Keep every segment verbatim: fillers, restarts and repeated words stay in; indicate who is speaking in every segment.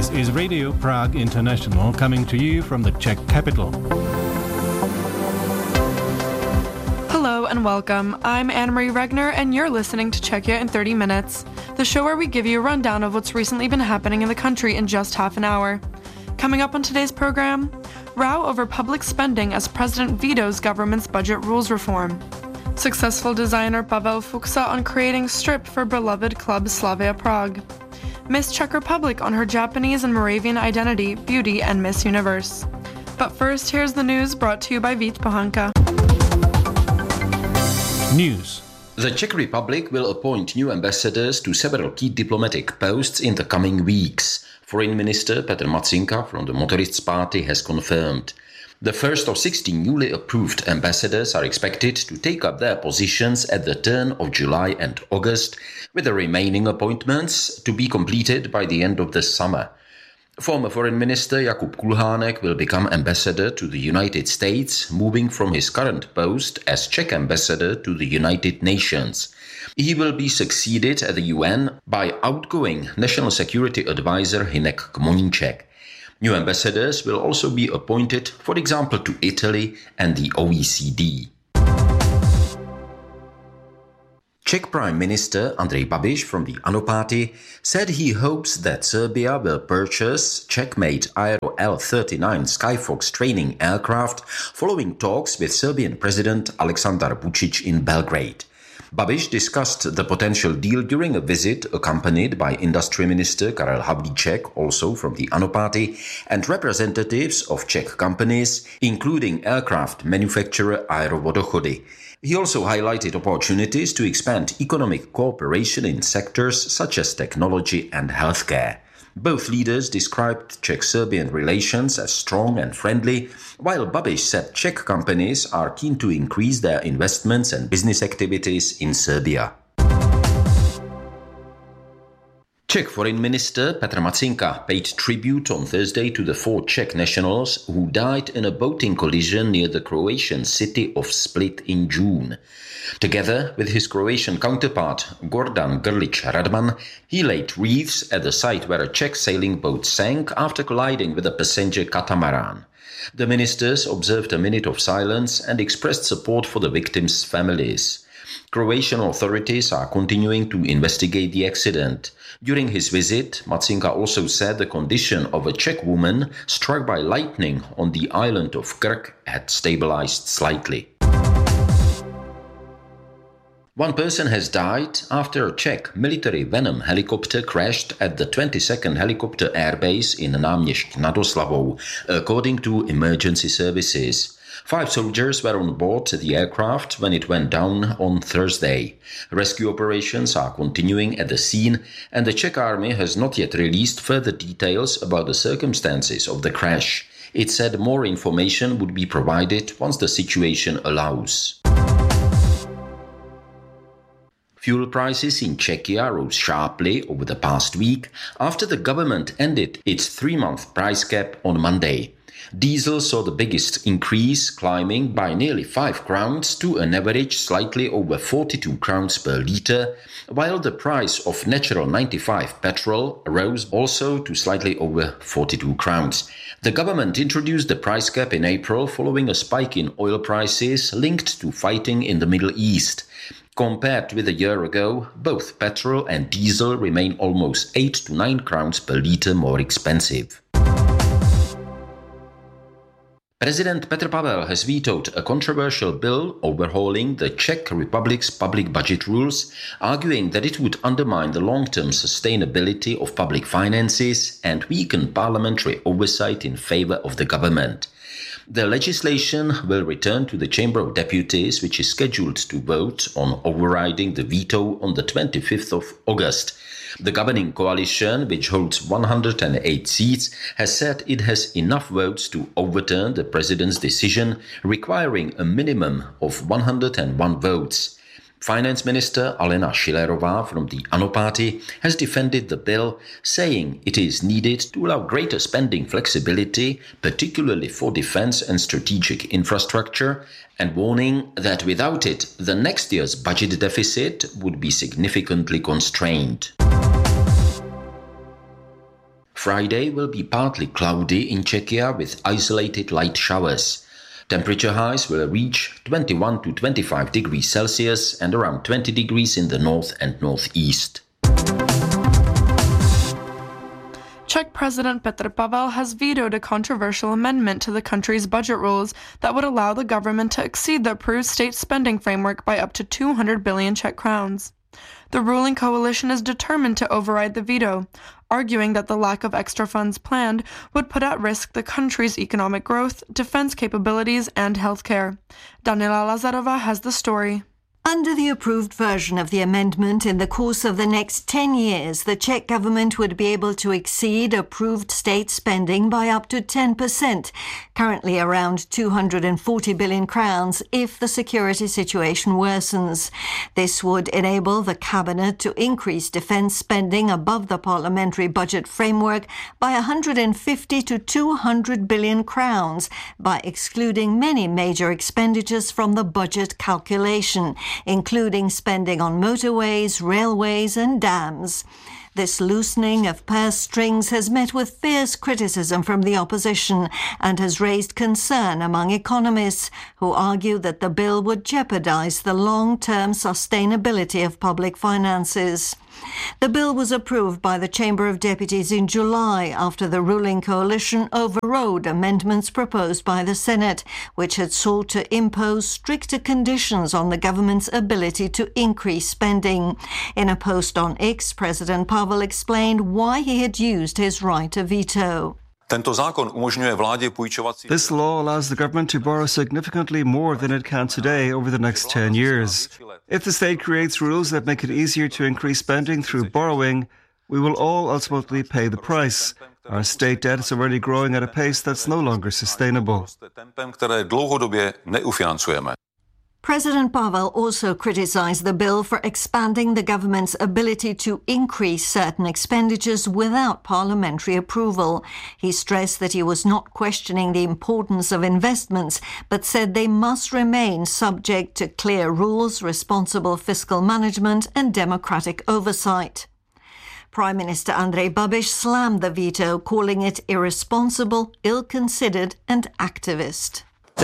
Speaker 1: This is Radio Prague International coming to you from the Czech capital.
Speaker 2: Hello and welcome. I'm Anne-Marie Regner and you're listening to Czechia in thirty minutes, the show where we give you a rundown of what's recently been happening in the country in just half an hour. Coming up on today's program, row over public spending as President vetoes government's budget rules reform. Successful designer Pavel Fuchsa on creating strip for beloved club Slavia Prague. Miss Czech Republic on her Japanese and Moravian identity, beauty, and Miss Universe. But first, here's the news brought to you by Vít Pohanka.
Speaker 1: News.
Speaker 3: The Czech Republic will appoint new ambassadors to several key diplomatic posts in the coming weeks. Foreign Minister Petr Matsinka from the Motorists Party has confirmed. The first of sixteen newly approved ambassadors are expected to take up their positions at the turn of July and August, with the remaining appointments to be completed by the end of the summer. Former Foreign Minister Jakub Kulhánek will become ambassador to the United States, moving from his current post as Czech ambassador to the United Nations. He will be succeeded at the U N by outgoing National Security Advisor Hynek Kmoníček. New ambassadors will also be appointed, for example, to Italy and the O E C D. Czech Prime Minister Andrej Babiš from the ANO party said he hopes that Serbia will purchase Czech-made Aero L thirty-nine Skyfox training aircraft following talks with Serbian President Aleksandar Vučić in Belgrade. Babiš discussed the potential deal during a visit accompanied by Industry Minister Karel Havlíček, also from the ANO party, and representatives of Czech companies, including aircraft manufacturer Aero Vodochody. He also highlighted opportunities to expand economic cooperation in sectors such as technology and healthcare. Both leaders described Czech-Serbian relations as strong and friendly, while Babiš said Czech companies are keen to increase their investments and business activities in Serbia. Czech Foreign Minister Petr Matsinka paid tribute on Thursday to the four Czech nationals who died in a boating collision near the Croatian city of Split in June. Together with his Croatian counterpart Gordan Grlić Radman, he laid wreaths at the site where a Czech sailing boat sank after colliding with a passenger catamaran. The ministers observed a minute of silence and expressed support for the victims' families. Croatian authorities are continuing to investigate the accident. During his visit, Matsinka also said the condition of a Czech woman struck by lightning on the island of Krk had stabilized slightly. One person has died after a Czech military Venom helicopter crashed at the twenty-second Helicopter Airbase in Náměšť nad Oslavou, according to emergency services. Five soldiers were on board the aircraft when it went down on Thursday. Rescue operations are continuing at the scene, and the Czech army has not yet released further details about the circumstances of the crash. It said more information would be provided once the situation allows. Fuel prices in Czechia rose sharply over the past week after the government ended its three-month price cap on Monday. Diesel saw the biggest increase, climbing by nearly five crowns to an average slightly over forty-two crowns per litre, while the price of natural ninety-five petrol rose also to slightly over forty-two crowns. The government introduced the price cap in April following a spike in oil prices linked to fighting in the Middle East. Compared with a year ago, both petrol and diesel remain almost eight to nine crowns per litre more expensive. President Petr Pavel has vetoed a controversial bill overhauling the Czech Republic's public budget rules, arguing that it would undermine the long-term sustainability of public finances and weaken parliamentary oversight in favor of the government. The legislation will return to the Chamber of Deputies, which is scheduled to vote on overriding the veto on the twenty-fifth of August. The governing coalition, which holds one hundred eight seats, has said it has enough votes to overturn the president's decision, requiring a minimum of one hundred one votes. Finance Minister Alena Schillerová from the ANO party has defended the bill, saying it is needed to allow greater spending flexibility, particularly for defense and strategic infrastructure, and warning that without it, the next year's budget deficit would be significantly constrained. Friday will be partly cloudy in Czechia with isolated light showers. Temperature highs will reach twenty-one to twenty-five degrees Celsius and around twenty degrees in the north and northeast.
Speaker 2: Czech President Petr Pavel has vetoed a controversial amendment to the country's budget rules that would allow the government to exceed the approved state spending framework by up to two hundred billion Czech crowns. The ruling coalition is determined to override the veto, arguing that the lack of extra funds planned would put at risk the country's economic growth, defense capabilities, and healthcare. Daniela Lazarova has the story.
Speaker 4: Under the approved version of the amendment, in the course of the next ten years, the Czech government would be able to exceed approved state spending by up to ten percent, currently around two hundred forty billion crowns, if the security situation worsens. This would enable the cabinet to increase defence spending above the parliamentary budget framework by one hundred fifty to two hundred billion crowns, by excluding many major expenditures from the budget calculation, including spending on motorways, railways and dams. This loosening of purse strings has met with fierce criticism from the opposition and has raised concern among economists who argue that the bill would jeopardize the long-term sustainability of public finances. The bill was approved by the Chamber of Deputies in July after the ruling coalition overrode amendments proposed by the Senate, which had sought to impose stricter conditions on the government's ability to increase spending. In a post on X, President Pavel explained why he had used his right to veto.
Speaker 5: This law allows the government to borrow significantly more than it can today over the next ten years. If the state creates rules that make it easier to increase spending through borrowing, we will all ultimately pay the price. Our state debt is already growing at a pace that's no longer sustainable.
Speaker 4: President Pavel also criticized the bill for expanding the government's ability to increase certain expenditures without parliamentary approval. He stressed that he was not questioning the importance of investments, but said they must remain subject to clear rules, responsible fiscal management and democratic oversight. Prime Minister Andrej Babiš slammed the veto, calling it irresponsible, ill-considered and activist.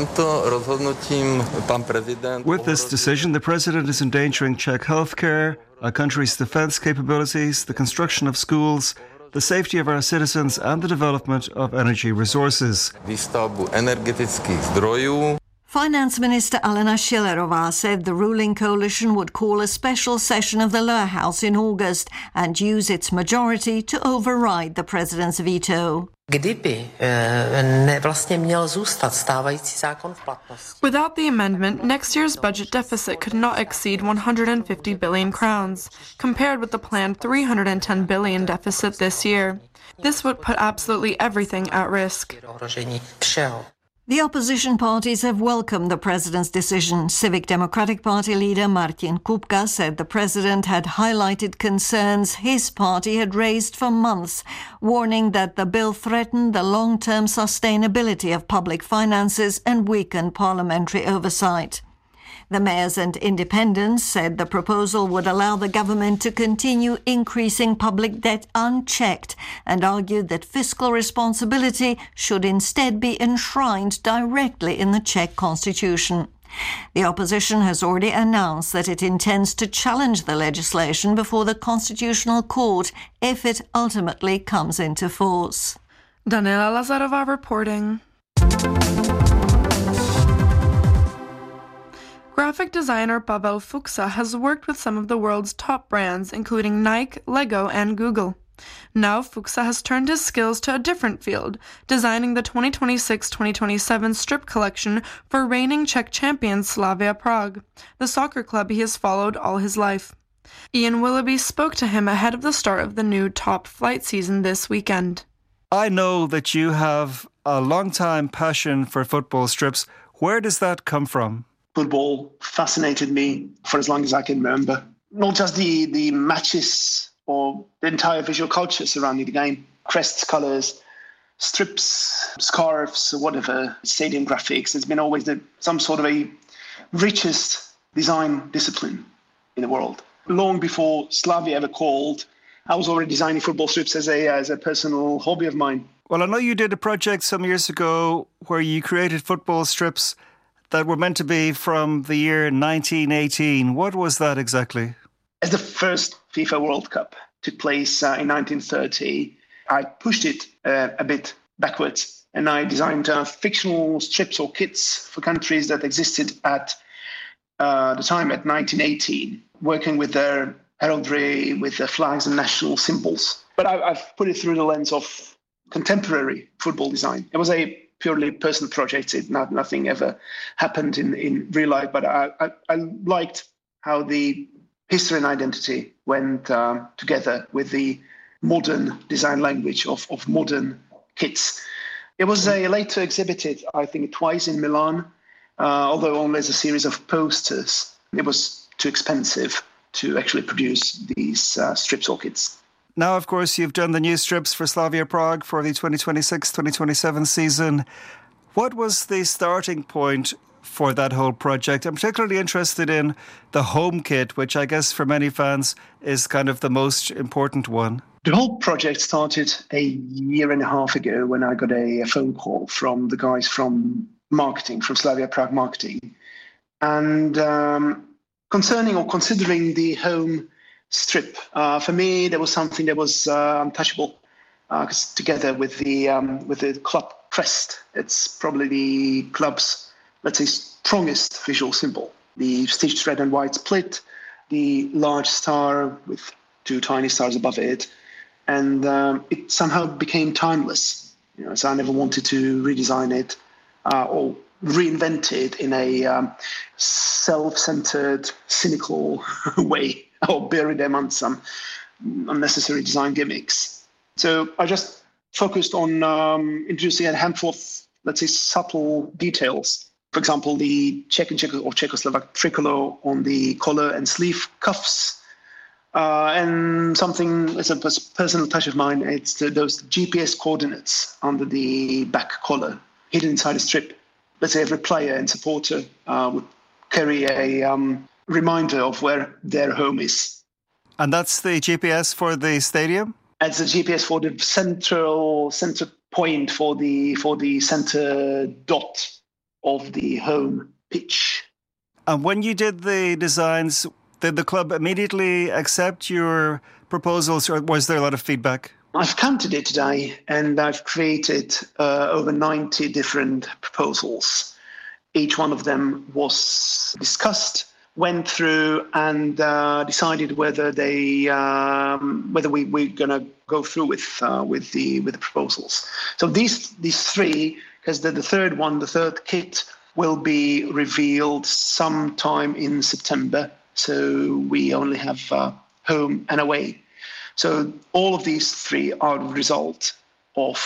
Speaker 5: With this decision, the President is endangering Czech healthcare, our country's defence capabilities, the construction of schools, the safety of our citizens and the development of energy resources.
Speaker 4: Finance Minister Alena Schillerová said the ruling coalition would call a special session of the lower house in August and use its majority to override the president's veto.
Speaker 2: Without the amendment, next year's budget deficit could not exceed one hundred fifty billion crowns, compared with the planned three hundred ten billion deficit this year. This would put absolutely everything at risk.
Speaker 4: The opposition parties have welcomed the president's decision. Civic Democratic Party leader Martin Kupka said the president had highlighted concerns his party had raised for months, warning that the bill threatened the long-term sustainability of public finances and weakened parliamentary oversight. The mayors and independents said the proposal would allow the government to continue increasing public debt unchecked and argued that fiscal responsibility should instead be enshrined directly in the Czech constitution. The opposition has already announced that it intends to challenge the legislation before the Constitutional Court if it ultimately comes into force.
Speaker 2: Daniela Lazarova reporting. Graphic designer Pavel Fuchsa has worked with some of the world's top brands, including Nike, Lego, and Google. Now Fuchsa has turned his skills to a different field, designing the twenty twenty-six twenty twenty-seven strip collection for reigning Czech champion Slavia Prague, the soccer club he has followed all his life. Ian Willoughby spoke to him ahead of the start of the new top flight season this weekend.
Speaker 5: I know that you have a long-time passion for football strips. Where does that come from?
Speaker 6: Football fascinated me for as long as I can remember. Not just the, the matches or the entire visual culture surrounding the game. Crests, colours, strips, scarves, whatever, stadium graphics. It's been always the, some sort of a richest design discipline in the world. Long before Slavia ever called, I was already designing football strips as a as a personal hobby of mine.
Speaker 5: Well, I know you did a project some years ago where you created football strips that were meant to be from the year nineteen eighteen. What was that exactly?
Speaker 6: As the first FIFA World Cup took place uh, in nineteen thirty, I pushed it uh, a bit backwards, and I designed uh, fictional strips or kits for countries that existed at uh, the time, at nineteen eighteen, working with their heraldry, with their flags and national symbols. But I, I've put it through the lens of contemporary football design. It was a purely personal project. It not nothing ever happened in, in real life, but I, I, I liked how the history and identity went uh, together with the modern design language of, of modern kits. It was a later exhibited, I think, twice in Milan, uh, although only as a series of posters. It was too expensive to actually produce these uh, strips or kits.
Speaker 5: Now, of course, you've done the new strips for Slavia Prague for the twenty twenty-six twenty twenty-seven season. What was the starting point for that whole project? I'm particularly interested in the home kit, which I guess for many fans is kind of the most important one.
Speaker 6: The whole project started a year and a half ago when I got a, a phone call from the guys from marketing, from Slavia Prague marketing. And um, concerning or considering the home strip, uh, for me, there was something that was uh, untouchable. Because uh, together with the um, with the club crest, it's probably the club's, let's say, strongest visual symbol. The stitched red and white split, the large star with two tiny stars above it, and um, it somehow became timeless. You know, so I never wanted to redesign it uh, or reinvent it in a um, self-centered, cynical way, or bury them on some unnecessary design gimmicks. So I just focused on um, introducing a handful of, let's say, subtle details. For example, the Czech and Czech or Czechoslovak tricolor on the collar and sleeve cuffs. Uh, and something as a personal touch of mine, it's the, those G P S coordinates under the back collar, hidden inside a strip. Let's say every player and supporter uh, would carry a um, reminder of where their home is.
Speaker 5: And that's the G P S for the stadium?
Speaker 6: It's the G P S for the central center point for the for the center dot of the home pitch.
Speaker 5: And when you did the designs, did the club immediately accept your proposals, or was there a lot of feedback?
Speaker 6: I've counted it today, and I've created uh, over ninety different proposals. Each one of them was discussed, went through, and uh, decided whether they um, whether we we're gonna go through with uh, with the with the proposals. So these these three, because the, the third one, the third kit, will be revealed sometime in September. So we only have uh, home and away. So all of these three are the result of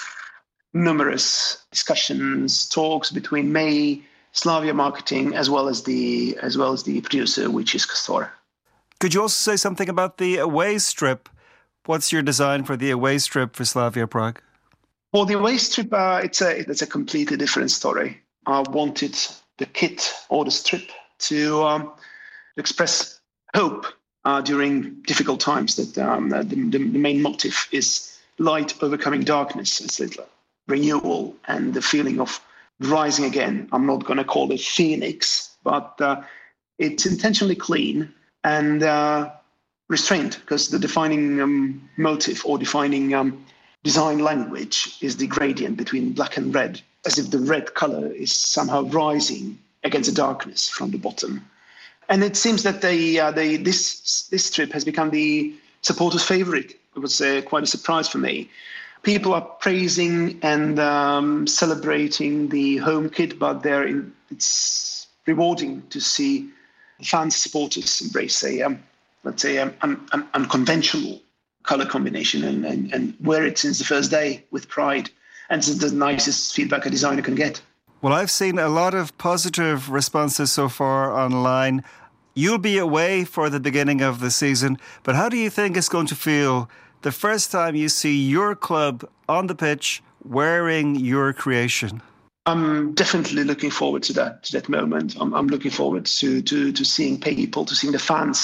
Speaker 6: numerous discussions, talks between May, Slavia Marketing, as well as the as well as the producer, which is Castor.
Speaker 5: Could you also say something about the away strip? What's your design for the away strip for Slavia Prague?
Speaker 6: Well, the away strip, uh, it's a it's a completely different story. I wanted the kit or the strip to um, express hope uh, during difficult times. That um, the, the, the main motive is light overcoming darkness. It's like renewal and the feeling of rising again. I'm not going to call it Phoenix, but uh, it's intentionally clean and uh, restrained, because the defining um, motive or defining um, design language is the gradient between black and red, as if the red color is somehow rising against the darkness from the bottom. And it seems that they, uh, they, this, this strip has become the supporters' favorite. It was uh, quite a surprise for me. People are praising and um, celebrating the home kit, but they're in, it's rewarding to see fans, supporters embrace a, um, let's say, um, un, un, unconventional color combination and, and, and wear it since the first day with pride. And it's the nicest feedback a designer can get.
Speaker 5: Well, I've seen a lot of positive responses so far online. You'll be away for the beginning of the season, but how do you think it's going to feel the first time you see your club on the pitch wearing your creation?
Speaker 6: I'm definitely looking forward to that to that moment. I'm, I'm looking forward to, to to seeing people, to seeing the fans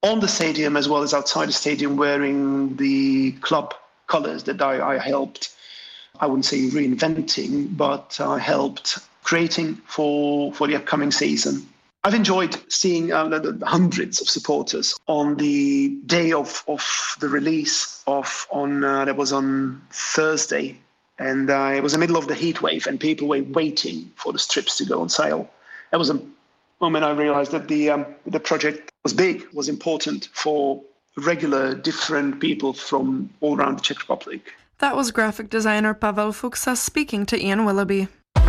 Speaker 6: on the stadium as well as outside the stadium wearing the club colours that I, I helped, I wouldn't say reinventing, but I helped creating for, for the upcoming season. I've enjoyed seeing uh, the, the hundreds of supporters on the day of, of the release of on uh, that was on Thursday, and uh, it was the middle of the heat wave, and people were waiting for the strips to go on sale. It was a moment I realised that the um, the project was big, was important for regular, different people from all around the Czech Republic.
Speaker 2: That was graphic designer Pavel Fuchsa speaking to Ian Willoughby.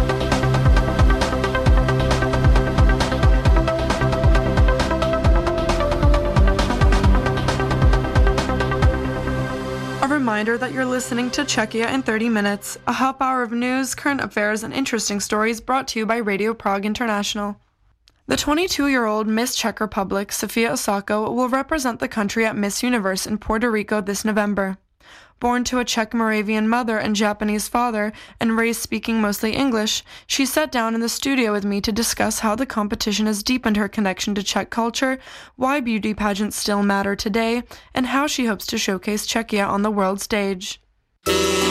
Speaker 2: A reminder that you're listening to Czechia in thirty minutes, a half hour of news, current affairs, and interesting stories brought to you by Radio Prague International. The twenty-two-year-old Miss Czech Republic, Sofia Osako, will represent the country at Miss Universe in Puerto Rico this November. Born to a Czech Moravian mother and Japanese father, and raised speaking mostly English, she sat down in the studio with me to discuss how the competition has deepened her connection to Czech culture, why beauty pageants still matter today, and how she hopes to showcase Czechia on the world stage.